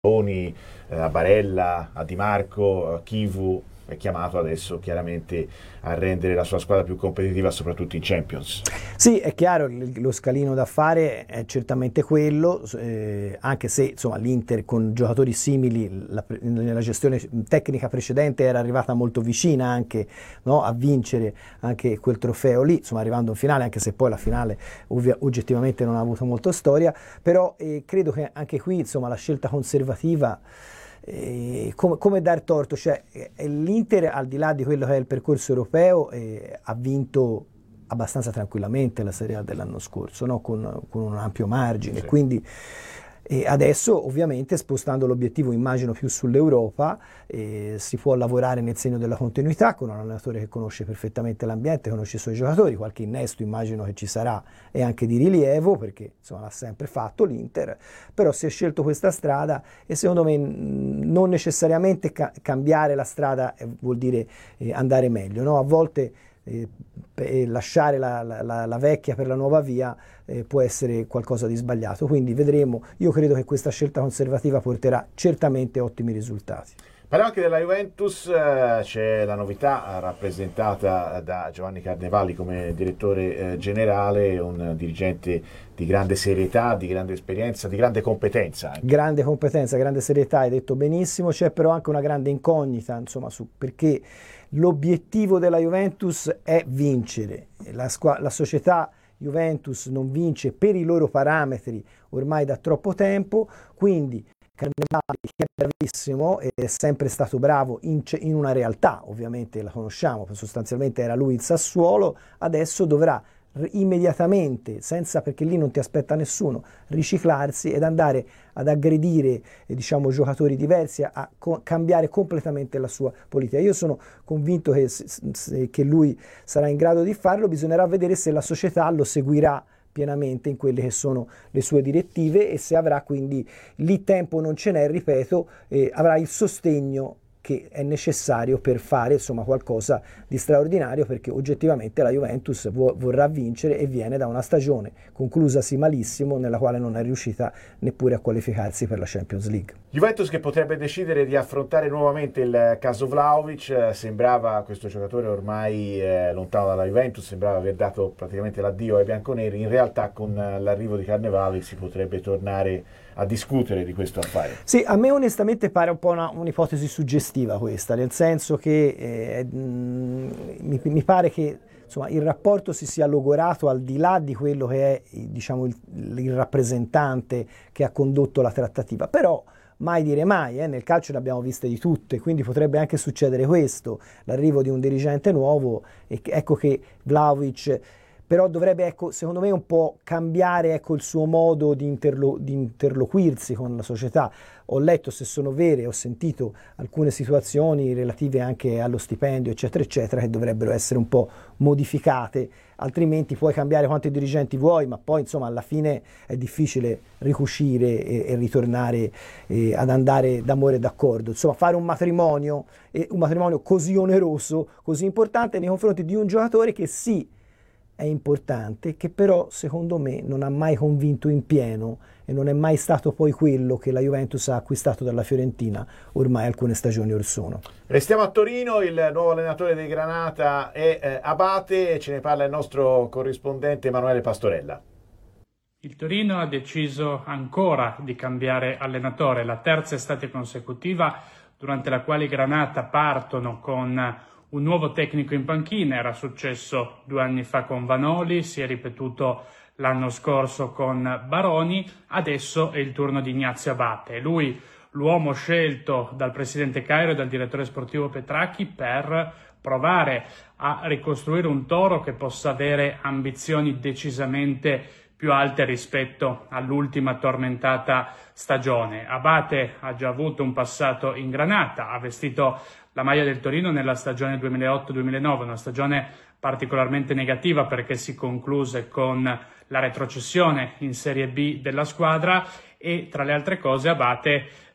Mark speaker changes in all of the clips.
Speaker 1: Boni, a Barella, a Di Marco, a Chivu, è chiamato adesso chiaramente a rendere la sua squadra più competitiva, soprattutto in Champions.
Speaker 2: Sì, è chiaro, lo scalino da fare è certamente quello, anche se insomma, l'Inter con giocatori simili nella gestione tecnica precedente era arrivata molto vicina anche, no, a vincere anche quel trofeo lì, insomma arrivando in finale, anche se poi la finale oggettivamente non ha avuto molta storia, però credo che anche qui insomma, la scelta conservativa come dar torto, cioè l'Inter al di là di quello che è il percorso europeo ha vinto abbastanza tranquillamente la Serie A dell'anno scorso, no? con un ampio margine, sì. Quindi adesso ovviamente spostando l'obiettivo immagino più sull'Europa si può lavorare nel segno della continuità con un allenatore che conosce perfettamente l'ambiente, conosce i suoi giocatori, qualche innesto immagino che ci sarà e anche di rilievo perché insomma l'ha sempre fatto l'Inter, però si è scelto questa strada e secondo me non necessariamente cambiare la strada vuol dire andare meglio, no? A volte lasciare la vecchia per la nuova via può essere qualcosa di sbagliato, quindi vedremo. Io credo che questa scelta conservativa porterà certamente ottimi risultati.
Speaker 1: Parliamo anche della Juventus, c'è la novità rappresentata da Giovanni Carnevali come direttore generale, un dirigente di grande serietà, di grande esperienza, di grande competenza. Anche.
Speaker 2: Grande competenza, grande serietà, hai detto benissimo, c'è però anche una grande incognita, insomma, perché l'obiettivo della Juventus è vincere, la società Juventus non vince per i loro parametri ormai da troppo tempo, quindi Carnevali, che è bravissimo, è sempre stato bravo in una realtà, ovviamente la conosciamo, sostanzialmente era lui il Sassuolo, adesso dovrà immediatamente, senza, perché lì non ti aspetta nessuno, riciclarsi ed andare ad aggredire diciamo giocatori diversi, a cambiare completamente la sua politica. Io sono convinto che lui sarà in grado di farlo, bisognerà vedere se la società lo seguirà pienamente in quelle che sono le sue direttive e se avrà, quindi lì tempo non ce n'è, ripeto, avrà il sostegno che è necessario per fare insomma qualcosa di straordinario, perché oggettivamente la Juventus vorrà vincere e viene da una stagione conclusasi malissimo nella quale non è riuscita neppure a qualificarsi per la Champions League.
Speaker 1: Juventus che potrebbe decidere di affrontare nuovamente il caso Vlahovic, sembrava questo giocatore ormai lontano dalla Juventus, sembrava aver dato praticamente l'addio ai bianconeri, in realtà con l'arrivo di Carnevali si potrebbe tornare a discutere di questo affare.
Speaker 2: Sì, a me onestamente pare un po' un'ipotesi suggestiva questa, nel senso che mi pare che insomma, il rapporto si sia logorato al di là di quello che è diciamo, il rappresentante che ha condotto la trattativa, però mai dire mai, nel calcio ne abbiamo viste di tutte, quindi potrebbe anche succedere questo, l'arrivo di un dirigente nuovo, e ecco che Vlahovic però dovrebbe, secondo me, un po' cambiare il suo modo di interloquirsi con la società. Ho letto, se sono vere, ho sentito alcune situazioni relative anche allo stipendio, eccetera, eccetera, che dovrebbero essere un po' modificate, altrimenti puoi cambiare quanti dirigenti vuoi, ma poi, insomma, alla fine è difficile ricucire e ritornare ad andare d'amore e d'accordo. Insomma, fare un matrimonio così oneroso, così importante nei confronti di un giocatore che sì, è importante, che però secondo me non ha mai convinto in pieno e non è mai stato poi quello che la Juventus ha acquistato dalla Fiorentina ormai alcune stagioni or sono.
Speaker 1: Restiamo a Torino, il nuovo allenatore dei Granata è Abate e ce ne parla il nostro corrispondente Emanuele Pastorella.
Speaker 3: Il Torino ha deciso ancora di cambiare allenatore, la terza estate consecutiva durante la quale i Granata partono con un nuovo tecnico in panchina. Era successo 2 anni fa con Vanoli, si è ripetuto l'anno scorso con Baroni, adesso è il turno di Ignazio Abate. Lui, l'uomo scelto dal presidente Cairo e dal direttore sportivo Petracchi per provare a ricostruire un Toro che possa avere ambizioni decisamente più alte rispetto all'ultima tormentata stagione. Abate ha già avuto un passato in Granata, ha vestito la maglia del Torino nella stagione 2008-2009, una stagione particolarmente negativa perché si concluse con la retrocessione in Serie B della squadra e tra le altre cose Abate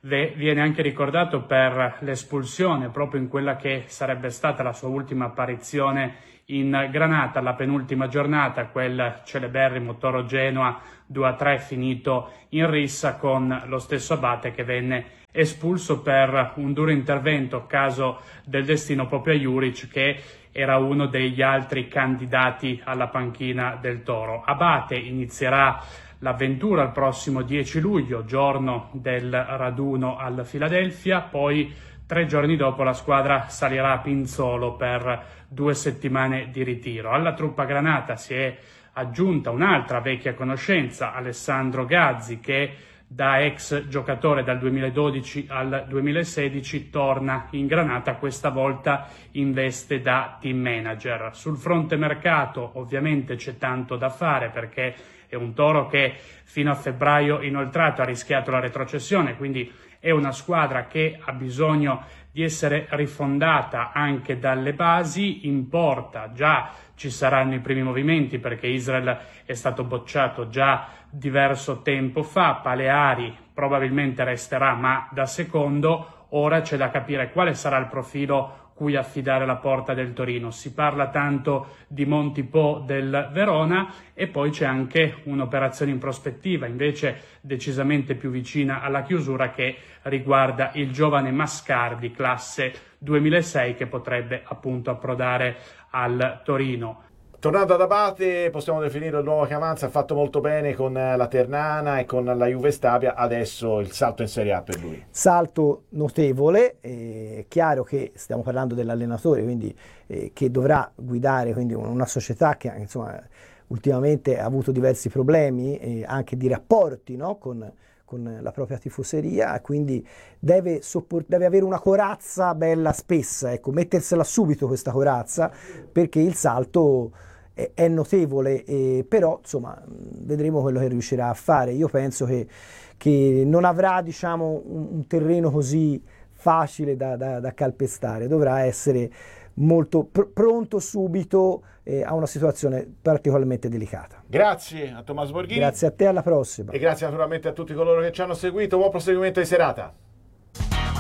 Speaker 3: viene anche ricordato per l'espulsione proprio in quella che sarebbe stata la sua ultima apparizione in Granata, alla penultima giornata, quel celeberrimo Toro Genoa 2-3 finito in rissa con lo stesso Abate che venne espulso per un duro intervento, caso del destino proprio a Juric, che era uno degli altri candidati alla panchina del Toro. Abate inizierà l'avventura il prossimo 10 luglio, giorno del raduno al Philadelphia, poi 3 giorni dopo la squadra salirà a Pinzolo per 2 settimane di ritiro. Alla truppa granata si è aggiunta un'altra vecchia conoscenza, Alessandro Gazzi, che da ex giocatore dal 2012 al 2016 torna in Granata, questa volta in veste da team manager. Sul fronte mercato ovviamente c'è tanto da fare, perché è un Toro che fino a febbraio inoltrato ha rischiato la retrocessione, quindi è una squadra che ha bisogno di essere rifondata anche dalle basi. In porta già ci saranno i primi movimenti, perché Israel è stato bocciato già diverso tempo fa, Paleari probabilmente resterà ma da secondo. Ora c'è da capire quale sarà il profilo cui affidare la porta del Torino. Si parla tanto di Montipò del Verona, e poi c'è anche un'operazione in prospettiva, invece decisamente più vicina alla chiusura, che riguarda il giovane Mascardi, classe 2006, che potrebbe appunto approdare al Torino.
Speaker 1: Tornando ad Abate, possiamo definire il nuovo che avanza, ha fatto molto bene con la Ternana e con la Juve Stabia, adesso il salto in Serie A per lui.
Speaker 2: Salto notevole, è chiaro che stiamo parlando dell'allenatore, quindi che dovrà guidare quindi una società che insomma ultimamente ha avuto diversi problemi anche di rapporti, no? con la propria tifoseria, quindi deve avere una corazza bella spessa, ecco, mettersela subito questa corazza, perché il salto è notevole, però insomma vedremo quello che riuscirà a fare. Io penso che non avrà, diciamo, un terreno così facile da calpestare, dovrà essere molto pronto subito a una situazione particolarmente delicata.
Speaker 1: Grazie a Tommaso Borghini.
Speaker 2: Grazie a te, alla prossima.
Speaker 1: E grazie naturalmente a tutti coloro che ci hanno seguito. Buon proseguimento di serata.